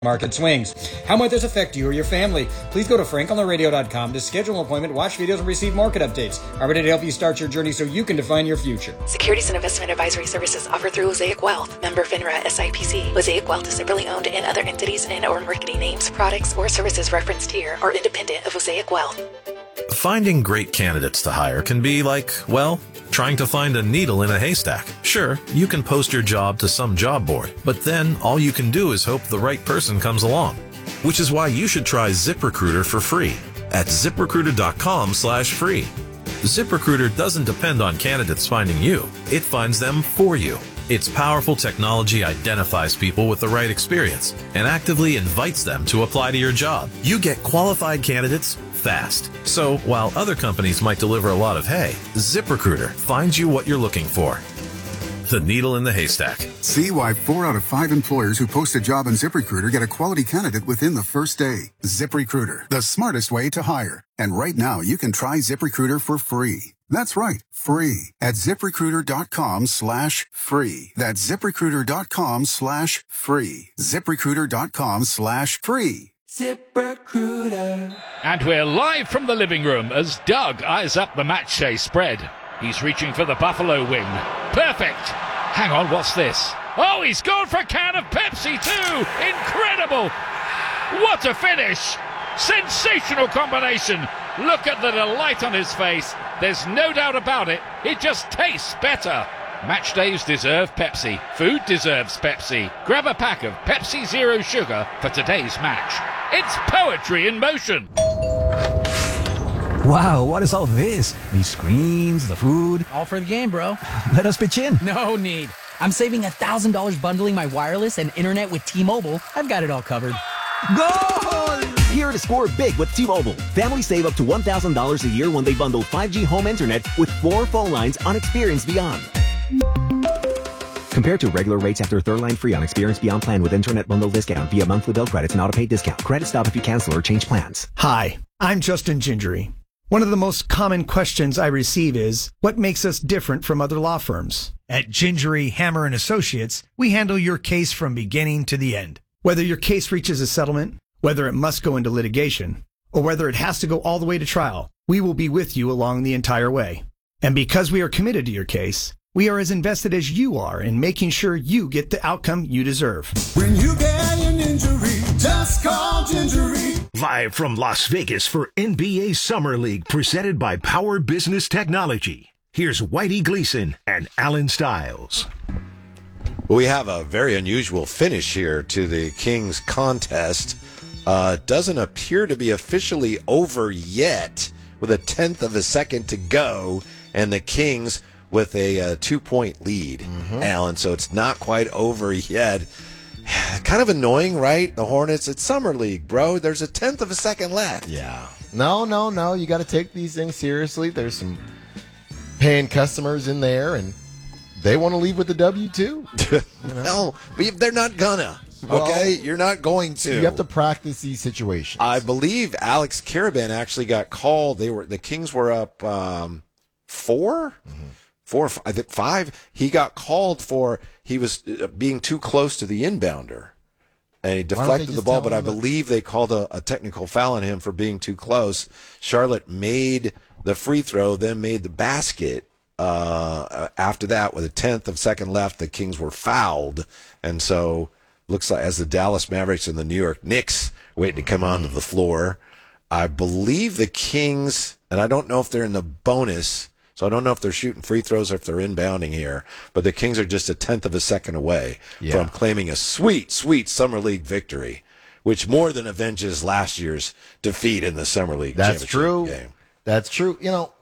Market swings. How might this affect you or your family? Please go to frankontheradio.com to schedule an appointment, watch videos, and receive market updates. I'm ready to help you start your journey so you can define your future. Securities and investment advisory services offered through Mosaic Wealth. Member FINRA SIPC. Mosaic Wealth is separately owned, and other entities and or marketing names, products, or services referenced here are independent of Mosaic Wealth. Finding great candidates to hire can be like, well, trying to find a needle in a haystack. Sure, you can post your job to some job board, but then all you can do is hope the right person comes along. Which is why you should try ZipRecruiter for free at ZipRecruiter.com/free. ZipRecruiter doesn't depend on candidates finding you. It finds them for you. Its powerful technology identifies people with the right experience and actively invites them to apply to your job. You get qualified candidates fast. So while other companies might deliver a lot of hay, ZipRecruiter finds you what you're looking for. The needle in the haystack. See why 4 out of 5 employers who post a job on ZipRecruiter get a quality candidate within the first day. ZipRecruiter, the smartest way to hire. And right now, you can try ZipRecruiter for free. That's right, free at ZipRecruiter.com/free. That's ZipRecruiter.com/free. ZipRecruiter.com/free. ZipRecruiter. And we're live from the living room as Doug eyes up the match day spread. He's reaching for the Buffalo wing. Perfect. Hang on, what's this? Oh, he's gone for a can of Pepsi too. Incredible. What a finish. Sensational combination. Look at the delight on his face. There's no doubt about it. It just tastes better. Match days deserve Pepsi. Food deserves Pepsi. Grab a pack of Pepsi Zero Sugar for today's match. It's poetry in motion. Wow, what is all this? These screens, the food. All for the game, bro. Let us pitch in. No need. I'm saving $1,000 bundling my wireless and internet with T-Mobile. I've got it all covered. Goal! Here to score big with T-Mobile. Families save up to $1,000 a year when they bundle 5G home internet with 4 phone lines on Experience Beyond. Compared to regular rates after third line free on Experience Beyond plan with internet bundle discount via monthly bill credits and auto-pay discount. Credit stop if you cancel or change plans. Hi, I'm Justin Gingery. One of the most common questions I receive is, what makes us different from other law firms? At Gingery, Hammer & Associates, we handle your case from beginning to the end. Whether your case reaches a settlement, whether it must go into litigation, or whether it has to go all the way to trial, we will be with you along the entire way. And because we are committed to your case, we are as invested as you are in making sure you get the outcome you deserve. When you get an injury, just call Gingery. Live from Las Vegas for NBA Summer League, presented by Power Business Technology. Here's Whitey Gleason and Alan Stiles. We have a very unusual finish here to the Kings contest. Doesn't appear to be officially over yet, with a tenth of a second to go, and the Kings with a 2-point lead, Alan, so it's not quite over yet. Kind of annoying, right? The Hornets, it's Summer League, bro. There's a tenth of a second left. Yeah. No. You got to take these things seriously. There's some paying customers in there, and they want to leave with the W, too. No, but they're not gonna. Okay? You're not going to. You have to practice these situations. I believe Alex Karaban actually got called. The Kings were up 4? 4, I think 5. He got called for he was being too close to the inbounder, and he deflected the ball. But I believe they called a technical foul on him for being too close. Charlotte made the free throw, then made the basket. After that, with a tenth of a second left, the Kings were fouled, and so looks like as the Dallas Mavericks and the New York Knicks waiting to come onto the floor. I believe the Kings, and I don't know if they're in the bonus. So I don't know if they're shooting free throws or if they're inbounding here, but the Kings are just a tenth of a second away from claiming a sweet, sweet Summer League victory, which more than avenges last year's defeat in the Summer League championship game. That's true. You know,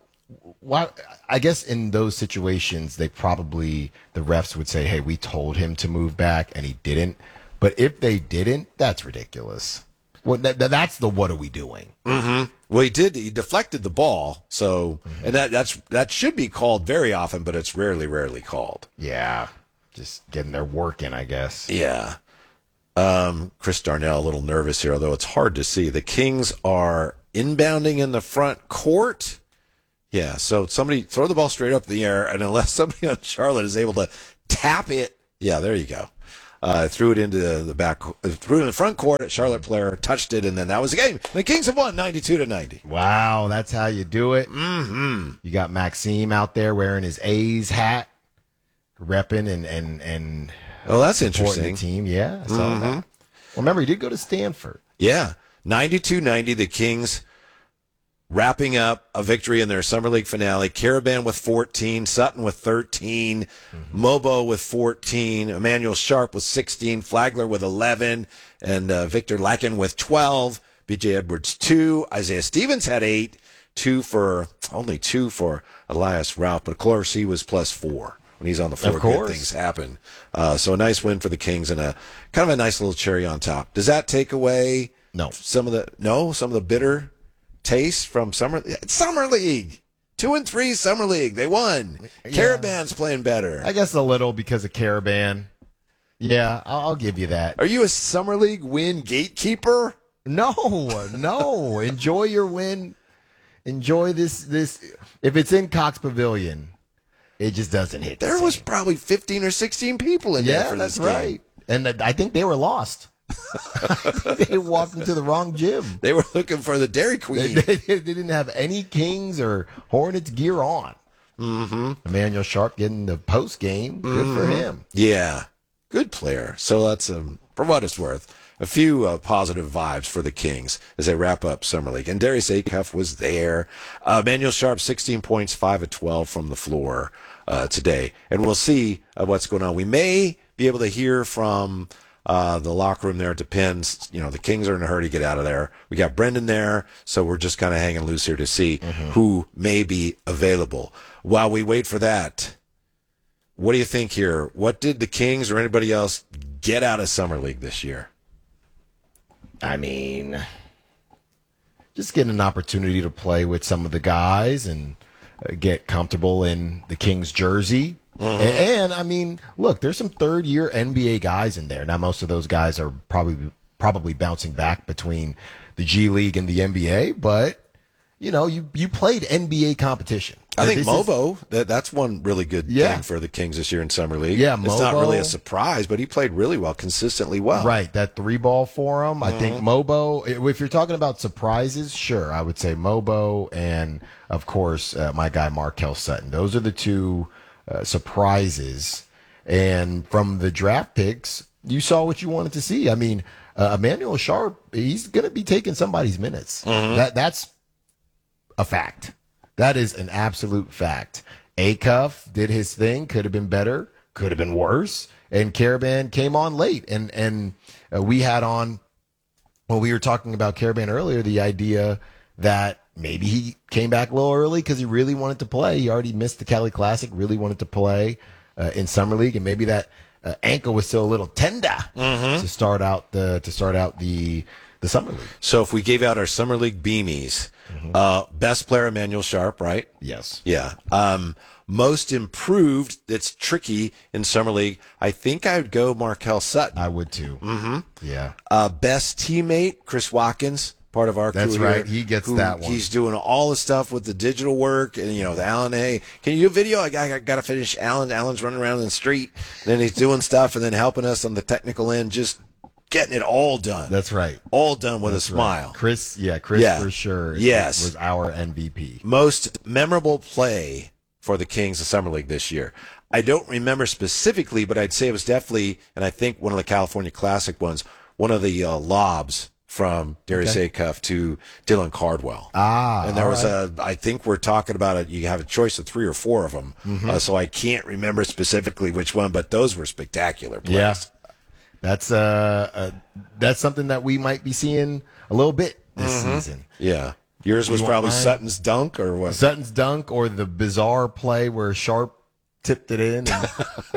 I guess in those situations, the refs would say, hey, we told him to move back, and he didn't. But if they didn't, that's ridiculous. Well, that's the what are we doing? Mm-hmm. Well, he did. He deflected the ball, so and that should be called very often, but it's rarely called. Yeah, just getting their work in, I guess. Yeah. Chris Darnell a little nervous here, although it's hard to see. The Kings are inbounding in the front court. Yeah, so somebody throw the ball straight up in the air, and unless somebody on Charlotte is able to tap it, yeah, there you go. Threw it into the front court. Charlotte player touched it, and then that was the game. The Kings have won 92-90. Wow, that's how you do it. Mm-hmm. You got Maxime out there wearing his A's hat, repping and oh, that's supporting interesting. the team. Yeah, I saw that. Well, remember, he did go to Stanford. Yeah, 92-90. The Kings wrapping up a victory in their Summer League finale. Caravan with 14, Sutton with 13, Mobo with 14, Emmanuel Sharp with 16, Flagler with 11, and Victor Lacken with 12, BJ Edwards 2, Isaiah Stevens had 8, only two for Elias Ralph, but of course he was plus 4 when he's on the floor. Of course. Good things happen. So a nice win for the Kings and a kind of a nice little cherry on top. Does that take away some of the bitter taste from Summer League? 2-3 Summer League. They won. Yeah. Caravan's playing better. I guess a little because of Caravan. Yeah, I'll give you that. Are you a Summer League win gatekeeper? No. Enjoy your win. Enjoy this. If it's in Cox Pavilion, it just doesn't hit. There was probably 15 or 16 people in there for this game. Right. And I think they were lost. They walked into the wrong gym. They were looking for the Dairy Queen. They didn't have any Kings or Hornets gear on. Mm-hmm. Emmanuel Sharp getting the post game. Good for him. Yeah, good player. So that's for what it's worth, a few positive vibes for the Kings as they wrap up Summer League. And Darius Acuff was there. Emmanuel Sharp, 16 points, 5 of 12 from the floor today. And we'll see what's going on. We may be able to hear from the locker room there. It depends. The Kings are in a hurry to get out of there. We got Brendan there, so we're just kind of hanging loose here to see who may be available. While we wait for that, what do you think here? What did the Kings or anybody else get out of Summer League this year? I mean, just getting an opportunity to play with some of the guys and get comfortable in the Kings jersey. And I mean, look, there's some third-year NBA guys in there. Now, most of those guys are probably bouncing back between the G League and the NBA, but you played NBA competition. I think Mobo, that's one really good thing for the Kings this year in Summer League. Yeah, Mobo, it's not really a surprise, but he played really well, consistently well. Right, that 3-ball for him. I think Mobo, if you're talking about surprises, sure, I would say Mobo and, of course, my guy Markel Sutton. Those are the two surprises. And from the draft picks, you saw what you wanted to see. I mean, Emmanuel Sharp, he's going to be taking somebody's minutes. That's a fact. That is an absolute fact. Acuff did his thing, could have been better, could have been worse, and Caravan came on late. And we had on, when we were talking about Caravan earlier, the idea that maybe he came back a little early because he really wanted to play. He already missed the Cali Classic, really wanted to play in Summer League, and maybe that ankle was still a little tender to start out the Summer League. So if we gave out our Summer League beamies, best player Emmanuel Sharp, right? Yes. Yeah. Most improved, it's tricky in Summer League. I think I would go Markel Sutton. I would too. Yeah. Best teammate, Chris Watkins. Part of our crew. That's right. Here, he gets that one. He's doing all the stuff with the digital work and, the Alan A. Can you do a video? I got to finish Alan. Alan's running around in the street. And then he's doing stuff and then helping us on the technical end, just getting it all done. That's right. All done with a smile. Right. Chris for sure was our MVP. Most memorable play for the Kings of Summer League this year. I don't remember specifically, but I'd say it was definitely, and I think one of the California Classic ones, one of the lobs from Darius Acuff to Dylan Cardwell. And there was I think we're talking about it. You have a choice of 3 or 4 of them. So I can't remember specifically which one, but those were spectacular plays. Yeah. That's something that we might be seeing a little bit this season. Yeah. Yours was probably Sutton's dunk or what? Sutton's dunk or the bizarre play where Sharp tipped it in. And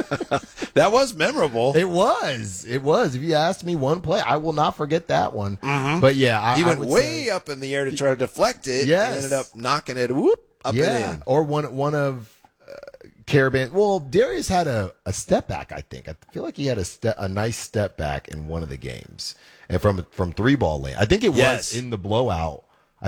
that was memorable. It was. If you asked me one play, I will not forget that one. But yeah, he went way up in the air to try to deflect it. Yes. And ended up knocking it up and in. Or one of Caravan. Well, Darius had a step back. I think. I feel like he had a nice step back in one of the games, and from 3-ball lane. I think it was in the blowout.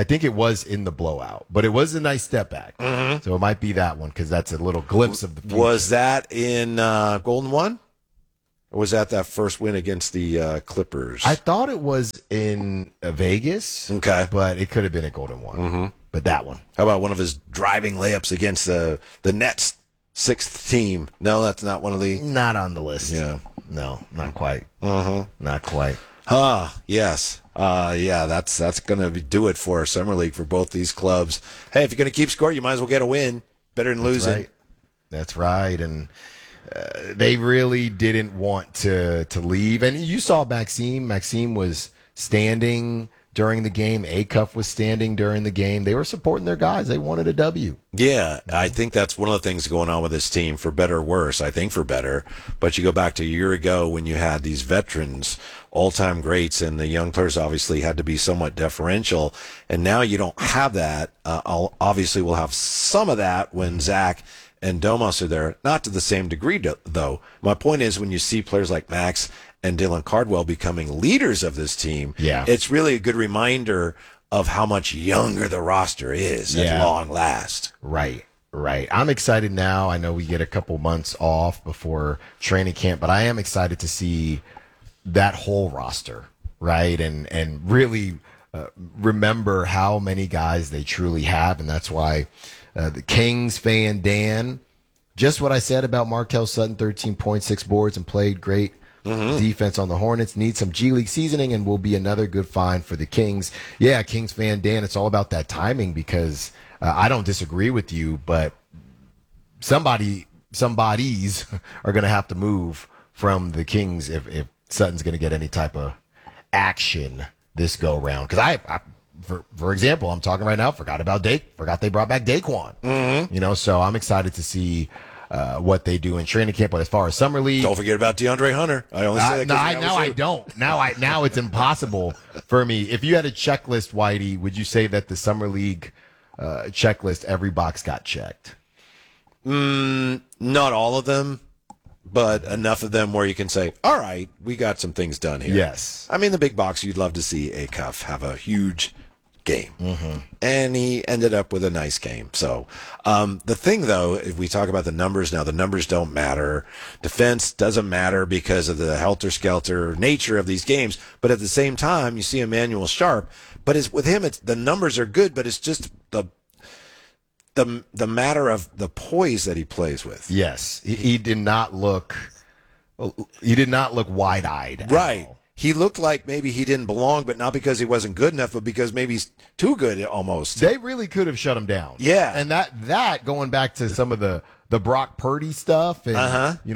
But it was a nice step back. So it might be that one because that's a little glimpse of the future. Was that in Golden One? Or was that first win against the Clippers? I thought it was in Vegas. Okay. But it could have been at Golden One. Mm-hmm. But that one. How about one of his driving layups against the Nets' 6th team? No, that's not one of the... Not on the list. Yeah. No, not quite. Uh-huh. Not quite. Yes. Yeah, that's going to do it for our Summer League for both these clubs. Hey, if you're going to keep score, you might as well get a win. Better than losing. Right. That's right. And they really didn't want to leave. And you saw Maxime. Maxime was standing during the game. Acuff was standing during the game. They were supporting their guys. They wanted a W. Yeah, I think that's one of the things going on with this team, for better or worse. I think for better. But you go back to a year ago when you had these veterans, all-time greats, and the young players obviously had to be somewhat deferential. And now you don't have that. Obviously, we'll have some of that when Zach and Domas are there. Not to the same degree, though. My point is, when you see players like Max and Dylan Cardwell becoming leaders of this team, it's really a good reminder of how much younger the roster is at long last. Right. I'm excited now. I know we get a couple months off before training camp, but I am excited to see that whole roster, right? And really remember how many guys they truly have, and that's why the Kings fan, Dan, just what I said about Markel Sutton, 13.6 boards and played great. Defense on the Hornets, need some G League seasoning, and will be another good find for the Kings. Yeah, Kings fan Dan, it's all about that timing, because I don't disagree with you, but somebody's are going to have to move from the Kings if Sutton's going to get any type of action this go round. Because I for example, I'm talking right now, forgot they brought back Daquan. So I'm excited to see what they do in training camp. But as far as Summer League, don't forget about DeAndre Hunter. I only say that now I don't. Now it's impossible for me. If you had a checklist, Whitey, would you say that the Summer League checklist, every box got checked? Not all of them, but enough of them where you can say, all right, we got some things done here. Yes. I mean, the big box, you'd love to see Acuff have a huge game. And he ended up with a nice game. So the thing, though, if we talk about the numbers now, the numbers don't matter. Defense doesn't matter because of the helter-skelter nature of these games. But at the same time, you see Emmanuel Sharp. But with him, the numbers are good, but it's just the matter of the poise that he plays with. Yes. He did not look wide-eyed. Right. He looked like maybe he didn't belong, but not because he wasn't good enough, but because maybe he's too good almost. They really could have shut him down. Yeah. And that going back to some of the Brock Purdy stuff and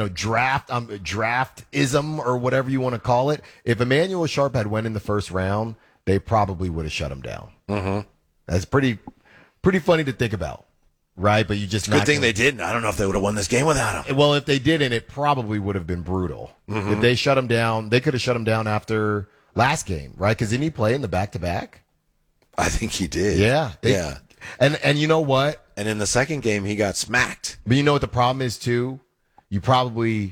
draftism or whatever you want to call it. If Emmanuel Sharp had went in the first round, they probably would have shut him down. That's pretty funny to think about. Right, but you just good thing they didn't. I don't know if they would have won this game without him. Well, if they didn't, it probably would have been brutal. If they shut him down, they could have shut him down after last game, right? Because didn't he play in the back-to-back? I think he did. Yeah. Yeah. And you know what? And in the second game, he got smacked. But you know what the problem is, too? You probably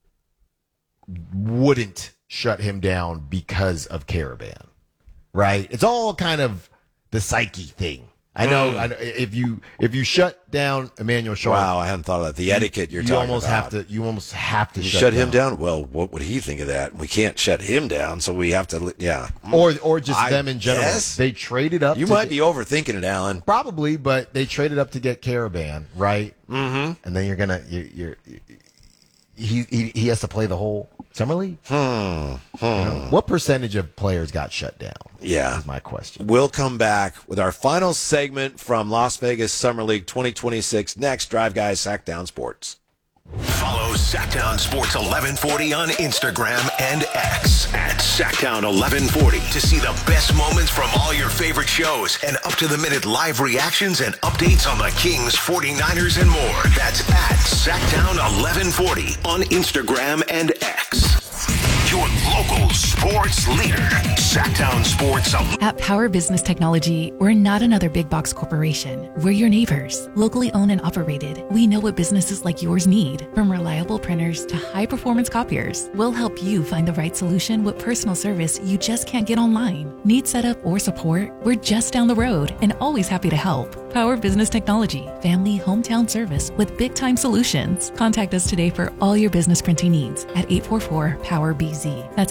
wouldn't shut him down because of Caravan, right? It's all kind of the psyche thing. I know if you shut down Emmanuel Sharp. Wow, I hadn't thought of that. The etiquette you're talking about. You almost have to shut him down. Well, what would he think of that? We can't shut him down, so we have to. Yeah. Or just them in general. Guess. They traded up. You might be overthinking it, Alan. Probably, but they traded up to get Caravan, right? And then you're gonna he has to play the whole Summer League. What percentage of players got shut down? Yeah, is my question. We'll come back with our final segment from Las Vegas Summer League 2026 next. Drive Guys Sackdown Sports. Follow Sackdown Sports 1140 on Instagram and X at Sackdown 1140 to see the best moments from all your favorite shows and up-to-the-minute live reactions and updates on the Kings, 49ers, and more. That's at Sackdown 1140 on Instagram and X. Your local sports leader, Sackdown Sports. At Power Business Technology, we're not another big box corporation. We're your neighbors, locally owned and operated. We know what businesses like yours need, from reliable printers to high-performance copiers. We'll help you find the right solution with personal service you just can't get online. Need setup or support? We're just down the road and always happy to help. Power Business Technology, family hometown service with big time solutions. Contact us today for all your business printing needs at 844-POWER-BZ. That's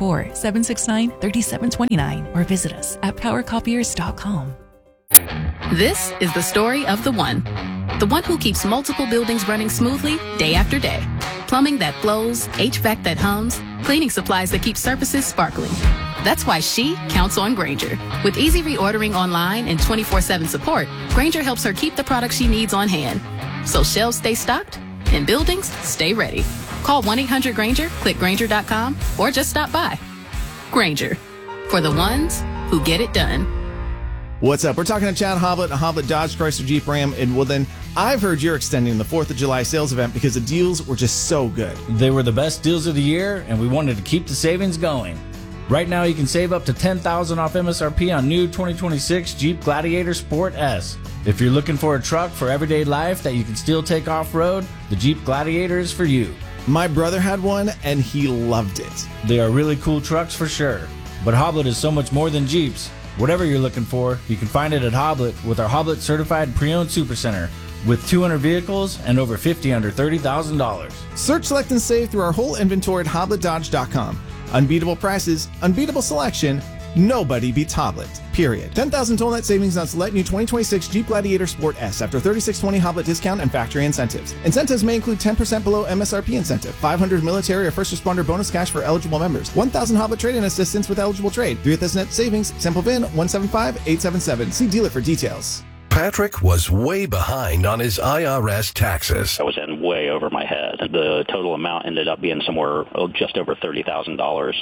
844-769-3729 or visit us at powercopiers.com. This is the story of the one who keeps multiple buildings running smoothly day after day. Plumbing that flows, HVAC that hums, cleaning supplies that keep surfaces sparkling. That's why she counts on Grainger. With easy reordering online and 24/7 support, Grainger helps her keep the products she needs on hand. So shelves stay stocked and buildings stay ready. Call 1-800-GRAINGER, click Grainger.com, or just stop by. Grainger, for the ones who get it done. What's up? We're talking to Chad Hoblet, Hoblet Dodge Chrysler Jeep Ram in Woodland. I've heard you're extending the 4th of July sales event because the deals were just so good. They were the best deals of the year, and we wanted to keep the savings going. Right now, you can save up to $10,000 off MSRP on new 2026 Jeep Gladiator Sport S. If you're looking for a truck for everyday life that you can still take off-road, the Jeep Gladiator is for you. My brother had one, and he loved it. They are really cool trucks for sure. But Hoblet is so much more than Jeeps. Whatever you're looking for, you can find it at Hoblet with our Hoblet Certified Pre-Owned Supercenter with 200 vehicles and over 50 under $30,000. Search, select, and save through our whole inventory at HobletDodge.com. Unbeatable prices, unbeatable selection, nobody beats Hoblet, period. 10,000 total net savings on select new 2026 Jeep Gladiator Sport S after $3,620 Hoblet discount and factory incentives. Incentives may include 10% below MSRP incentive, 500 military or first responder bonus cash for eligible members, 1,000 Hoblet trade-in assistance with eligible trade, 3th net savings, sample VIN 175877. See dealer for details. Patrick was way behind on his IRS taxes. I was in way over my head. The total amount ended up being somewhere just over $30,000.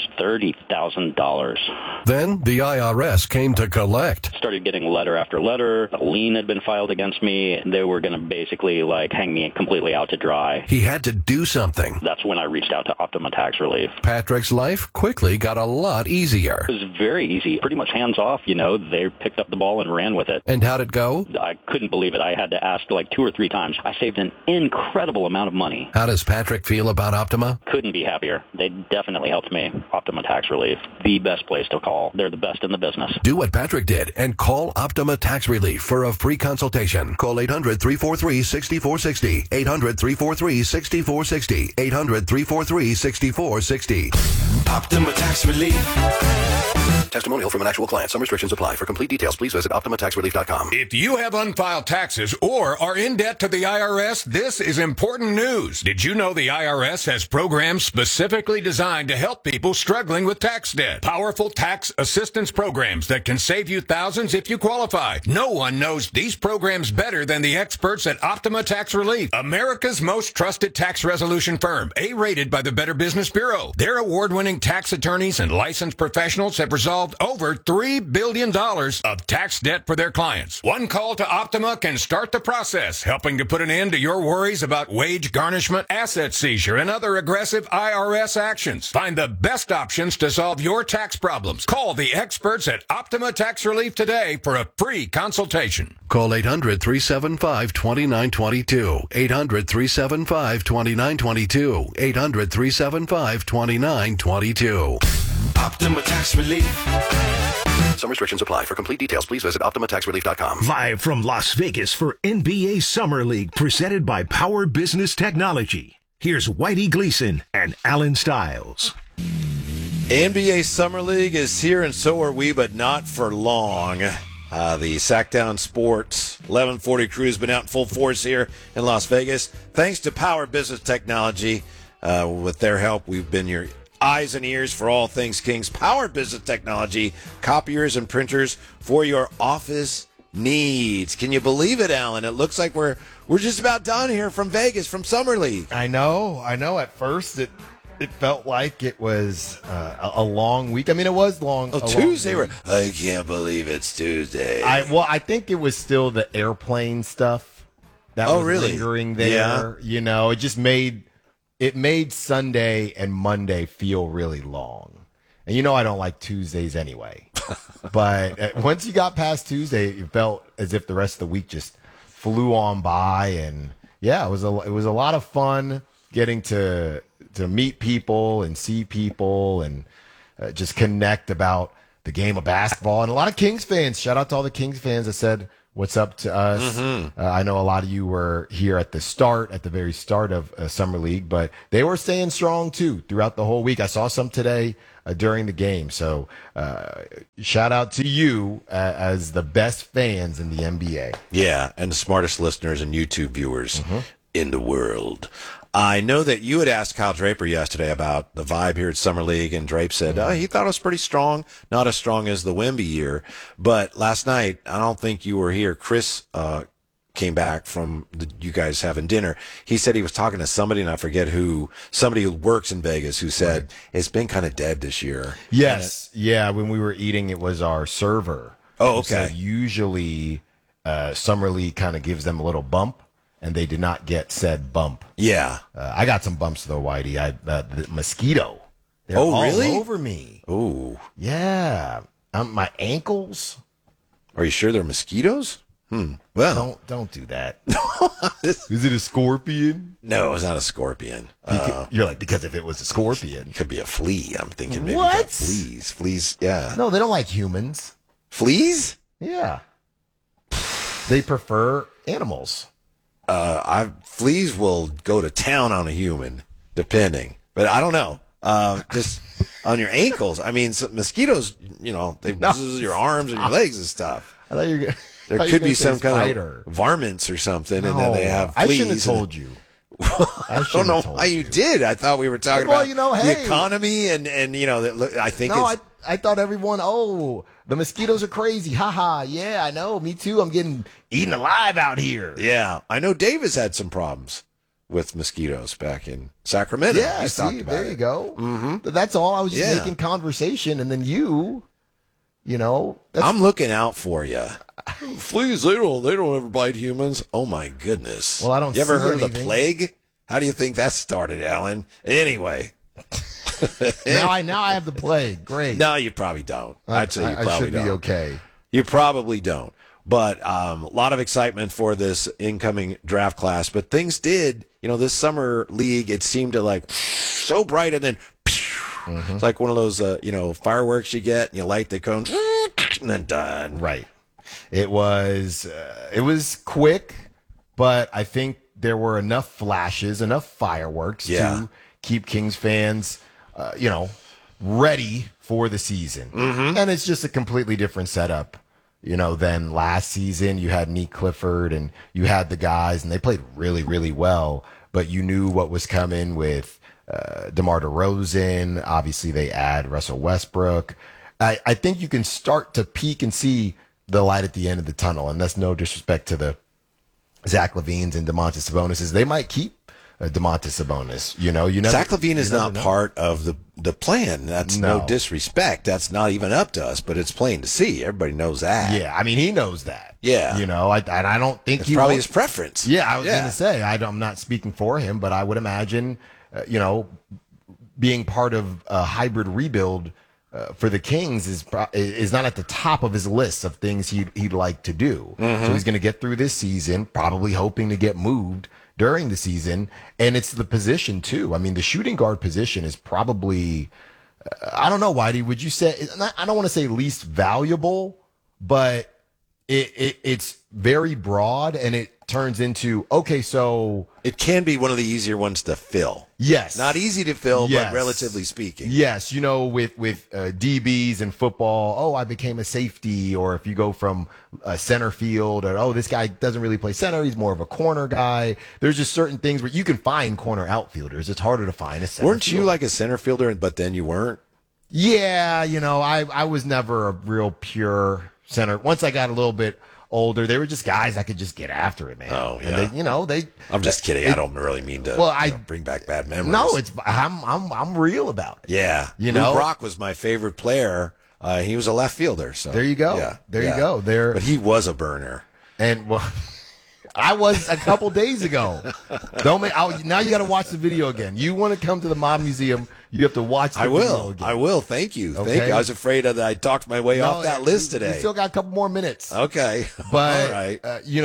$30,000. Then the IRS came to collect. Started getting letter after letter. A lien had been filed against me. They were going to basically hang me completely out to dry. He had to do something. That's when I reached out to Optima Tax Relief. Patrick's life quickly got a lot easier. It was very easy, pretty much hands off. They picked up the ball and ran with it. And how'd it go? I couldn't believe it. I had to ask 2 or 3 times. I saved an incredible amount of money. How does Patrick feel about Optima? Couldn't be happier. They definitely helped me. Optima Tax Relief, the best place to call. They're the best in the business. Do what Patrick did and call Optima Tax Relief for a free consultation. Call 800-343-6460. 800-343-6460. 800-343-6460. Optima Tax Relief. Testimonial from an actual client. Some restrictions apply. For complete details, please visit OptimaTaxRelief.com. If you have unfiled taxes or are in debt to the IRS, this is important news. Did you know the IRS has programs specifically designed to help people struggling with tax debt? Powerful tax assistance programs that can save you thousands if you qualify. No one knows these programs better than the experts at Optima Tax Relief, America's most trusted tax resolution firm, A-rated by the Better Business Bureau. Their award-winning tax attorneys and licensed professionals have resolved over $3 billion of tax debt for their clients. One call to Optima can start the process, helping to put an end to your worries about wage garnishment, asset seizure, and other aggressive IRS actions. Find the best options to solve your tax problems. Call the experts at Optima Tax Relief today for a free consultation. Call 800-375-2922. 800-375-2922. 800-375-2922. Optima Tax Relief. Some restrictions apply. For complete details, please visit OptimaTaxRelief.com. Live from Las Vegas for NBA Summer League, presented by Power Business Technology. Here's Whitey Gleason and Alan Stiles. NBA Summer League is here, and so are we, but not for long. The Sacktown Sports 1140 crew has been out in full force here in Las Vegas. Thanks to Power Business Technology. With their help, we've been your eyes and ears for all things Kings. Power Business Technology, copiers and printers for your office needs. Can you believe it, Alan? It looks like we're just about done here from Vegas, from Summer League. I know. At first, it felt like it was a long week. I mean, it was long. Oh, Tuesday. I can't believe it's Tuesday. I think it was still the airplane stuff that was lingering there. Yeah. It just made Sunday and Monday feel really long. And I don't like Tuesdays anyway. But once you got past Tuesday, it felt as if the rest of the week just flew on by. And yeah, it was a lot of fun getting to meet people and see people and just connect about the game of basketball. And a lot of Kings fans, shout out to all the Kings fans that said, What's up to us? I know a lot of you were here at the very start of Summer League, but they were staying strong too throughout the whole week. I saw some today during the game. So shout out to you as the best fans in the NBA. Yeah, and the smartest listeners and YouTube viewers in the world. I know that you had asked Kyle Draper yesterday about the vibe here at Summer League, and Drape said he thought it was pretty strong, not as strong as the Wemby year. But last night, I don't think you were here. Chris came back from you guys having dinner. He said he was talking to somebody, and I forget who, somebody who works in Vegas, who said it's been kind of dead this year. Yes. Yeah, when we were eating, it was our server. Oh, okay. So usually Summer League kind of gives them a little bump, and they did not get said bump. Yeah. I got some bumps, though, Whitey. The mosquito. They're all really? Over me. Oh. Yeah. My ankles. Are you sure they're mosquitoes? Well. Don't do that. Is it a scorpion? No, it's not a scorpion. You're like, because if it was a scorpion. It could be a flea. I'm thinking maybe what? Fleas. Fleas, yeah. No, they don't like humans. Fleas? Yeah. They prefer animals. Fleas will go to town on a human, depending. But I don't know. Just on your ankles. I mean, mosquitoes, they bruise your arms and your legs and stuff. I thought you were There could be some kind of varmints or something, and then they have fleas. I shouldn't have told you. I don't know why you did. I thought we were talking about the economy and I think I thought everyone, the mosquitoes are crazy. Haha. Yeah, I know. Me too. I'm getting eaten alive out here. Yeah. I know Davis had some problems with mosquitoes back in Sacramento. Yeah, there you go. Mm-hmm. That's all. I was just making conversation, and then I'm looking out for you. Fleas, they don't ever bite humans. Oh my goodness. Well, I don't. You ever heard anything. of the plague? How do you think that started, Alan? Anyway. now I have the plague. Great. No, you probably don't. I'd say you probably should don't. Be okay. You probably don't. But a lot of excitement for this incoming draft class. But things did, this summer league, it seemed to so bright, and then it's like one of those, fireworks you get, and you light the cone, and then done. Right. It was quick, but I think there were enough flashes, enough fireworks to keep Kings fans, ready for the season. Mm-hmm. And it's just a completely different setup, than last season. You had Nick Clifford and you had the guys, and they played really, really well, but you knew what was coming with DeMar DeRozan. Obviously, they add Russell Westbrook. I think you can start to peek and see the light at the end of the tunnel, and that's no disrespect to the Zach LaVines and Domantas Sabonis. They might keep Domantas Sabonis. Zach LaVine is not part of the plan. That's no disrespect. That's not even up to us, but it's plain to see. Everybody knows that. Yeah, I mean, he knows that. Yeah. I don't think it's probably his preference. Yeah, I was going to say, I'm not speaking for him, but I would imagine, being part of a hybrid rebuild for the Kings is not at the top of his list of things he'd like to do. Mm-hmm. So he's going to get through this season, probably hoping to get moved during the season. And it's the position too. I mean, the shooting guard position is probably, I don't know, Whitey, would you say, I don't want to say least valuable, but it's very broad, and it turns into, so it can be one of the easier ones to fill. Yes. Not easy to fill, but relatively speaking. Yes. With DBs in football, I became a safety, or if you go from center field, or, this guy doesn't really play center, he's more of a corner guy. There's just certain things where you can find corner outfielders. It's harder to find a center Weren't fielder. you like a center fielder, but then you weren't? Yeah, I was never a real pure center. Once I got a little bit older, they were just guys I could just get after it, man. Oh, yeah. And they I'm just kidding. I don't really mean to bring back bad memories. No, I'm real about it. Yeah. Lou Brock was my favorite player. He was a left fielder. So there you go. Yeah, you go. But he was a burner. And I was a couple days ago. Now you got to watch the video again. You want to come to the Mob Museum, you have to watch the video again. I will. Thank you. Okay? Thank you. I was afraid that I talked my way off that list today. You still got a couple more minutes. Okay. But, all right.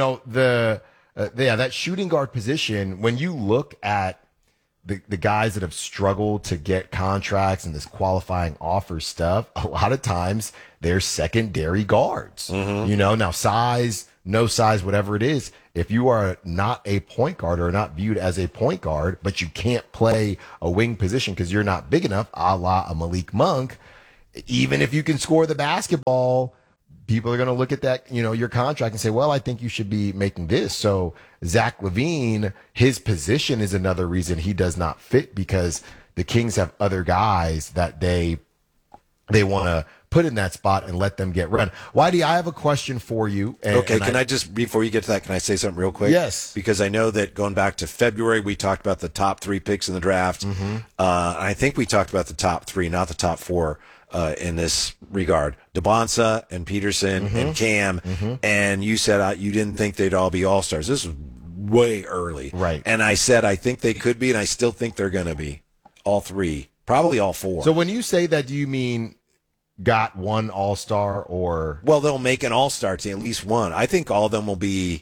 That shooting guard position, when you look at the guys that have struggled to get contracts and this qualifying offer stuff, a lot of times they're secondary guards. Mm-hmm. Now size no size, whatever it is. If you are not a point guard or not viewed as a point guard, but you can't play a wing position because you're not big enough, a la a Malik Monk, even if you can score the basketball, people are going to look at that, your contract and say, well, I think you should be making this. So Zach LaVine, his position is another reason he does not fit, because the Kings have other guys that they want to put in that spot and let them get run. Whitey, I have a question for you. Can I just, before you get to that, can I say something real quick? Yes. Because I know that going back to February, we talked about the top 3 picks in the draft. I think we talked about the top 3, not the top 4. In this regard, DeBonsa and Peterson and Cam, and you said you didn't think they'd all be all-stars. This was way early. Right. And I said I think they could be, and I still think they're going to be. All 3. Probably all 4. So when you say that, do you mean got one all-star or? Well, they'll make an all-star team, at least one. I think all of them will be,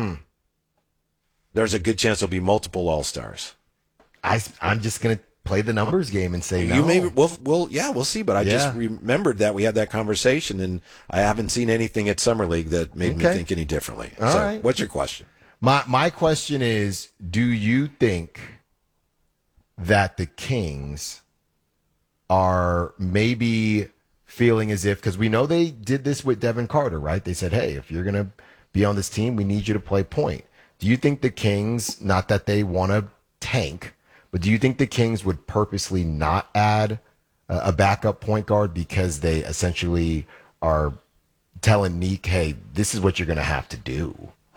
there's a good chance there'll be multiple all-stars. I'm just going to play the numbers game and say no. You may we'll see. But I just remembered that we had that conversation, and I haven't seen anything at Summer League that made me think any differently. All right. What's your question? My question is, do you think that the Kings are maybe feeling as if, because we know they did this with Devin Carter, right? They said, hey, if you're going to be on this team, we need you to play point. Do you think the Kings, not that they want to tank, but do you think the Kings would purposely not add a backup point guard because they essentially are telling Neek, hey, this is what you're going to have to do?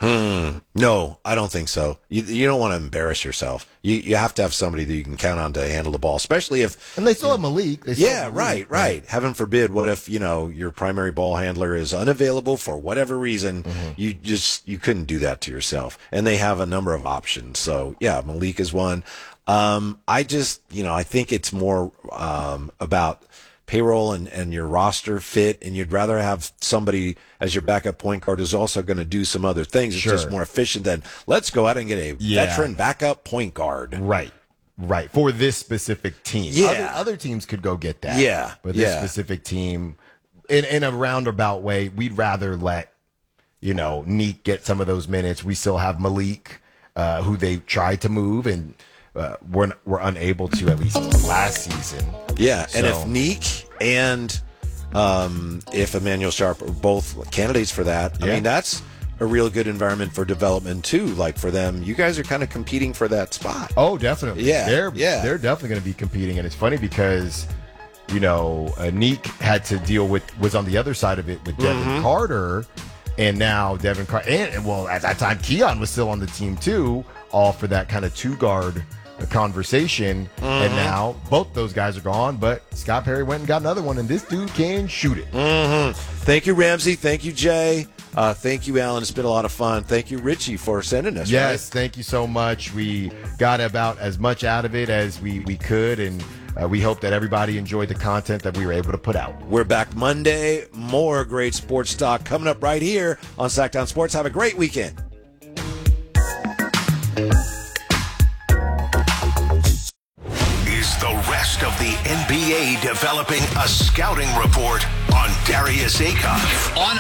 No, I don't think so. You don't want to embarrass yourself. You have to have somebody that you can count on to handle the ball, especially if... And they still have Malik. Right. Heaven forbid, what if, your primary ball handler is unavailable for whatever reason, you couldn't do that to yourself. And they have a number of options. So, yeah, Malik is one. I think it's more about payroll and your roster fit, and you'd rather have somebody as your backup point guard who's also going to do some other things. It's just more efficient than let's go out and get a veteran backup point guard. Right. For this specific team. Yeah. Other teams could go get that. Yeah. But this specific team, in a roundabout way, we'd rather let, Neek get some of those minutes. We still have Malik, who they tried to move and were unable to, at least last season. Yeah, and if Neek and if Emmanuel Sharp are both candidates for that, I mean, that's a real good environment for development too. Like for them, you guys are kind of competing for that spot. Oh, definitely. Yeah, they're definitely going to be competing, and it's funny because Neek had to deal was on the other side of it with Devin Carter, and now Devin Carter, and at that time Keon was still on the team too, all for that kind of 2-guard conversation, and now both those guys are gone, but Scott Perry went and got another one, and this dude can shoot it. Thank you, Ramsey. Thank you, Jay. Thank you, Alan. It's been a lot of fun. Thank you, Richie, for sending us. Yes, thank you so much. We got about as much out of it as we could, and we hope that everybody enjoyed the content that we were able to put out. We're back Monday. More great sports talk coming up right here on Sacktown Sports. Have a great weekend. The rest of the NBA developing a scouting report on Darius Akoff on